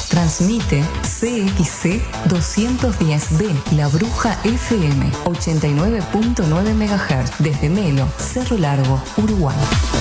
Transmite CXC 210B, La Bruja FM, 89.9 MHz, desde Melo, Cerro Largo, Uruguay.